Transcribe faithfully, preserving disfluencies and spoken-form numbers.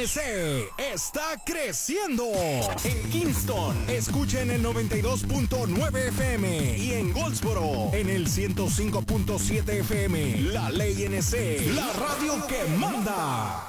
N C está creciendo. En Kingston, escuchen el noventa y dos punto nueve F M y en Goldsboro, en el ciento cinco punto siete F M. La Ley N C, la radio que manda.